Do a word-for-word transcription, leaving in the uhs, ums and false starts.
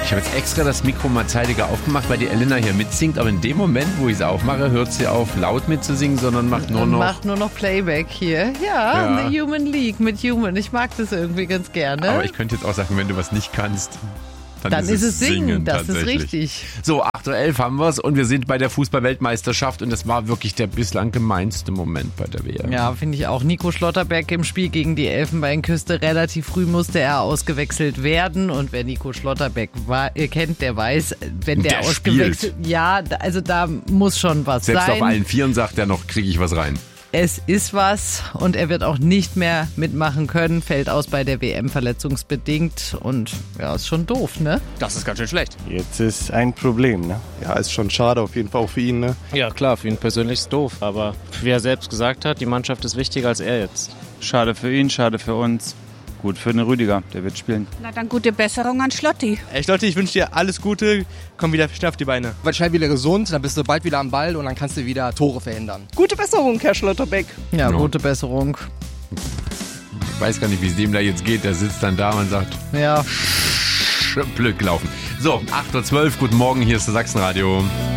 Ich habe jetzt extra das Mikro mal zeitiger aufgemacht, weil die Elena hier mitsingt, aber in dem Moment, wo ich es aufmache, hört sie auf, laut mitzusingen, sondern macht nur noch... Macht nur noch Playback hier. Ja, Ja. eine Human League mit Human. Ich mag das irgendwie ganz gerne. Aber ich könnte jetzt auch sagen, wenn du was nicht kannst, dann, Dann ist es Singen, das ist tatsächlich. richtig. So, acht Uhr elf haben wir es und wir sind bei der Fußball-Weltmeisterschaft und das war wirklich der bislang gemeinste Moment bei der W M. Ja, finde ich auch. Nico Schlotterbeck im Spiel gegen die Elfenbeinküste. Relativ früh musste er ausgewechselt werden. Und wer Nico Schlotterbeck war, ihr kennt, der weiß, wenn der, Der ausgewechselt... spielt. Ja, da- also da muss schon was Selbst sein. auf allen Vieren sagt er noch, kriege ich was rein. Es ist was und er wird auch nicht mehr mitmachen können. Fällt aus bei der W M verletzungsbedingt. Und ja, ist schon doof, ne? Das ist ganz schön schlecht. Jetzt ist ein Problem, ne? Ja, ist schon schade auf jeden Fall auch für ihn, ne? Ja klar, für ihn persönlich ist doof, aber wie er selbst gesagt hat, die Mannschaft ist wichtiger als er jetzt. Schade für ihn, schade für uns. Gut für den Rüdiger, der wird spielen. Na dann gute Besserung an Schlotti. Ey, Schlotti, ich wünsche dir alles Gute. Komm wieder schnell auf die Beine. Werd schnell wieder gesund, dann bist du bald wieder am Ball und dann kannst du wieder Tore verhindern. Gute Besserung, Herr Schlotterbeck. Ja, Ja. gute Besserung. Ich weiß gar nicht, wie es dem da jetzt geht. Der sitzt dann da und sagt, Ja. blöd gelaufen. So, acht Uhr zwölf, guten Morgen, hier ist das Sachsenradio.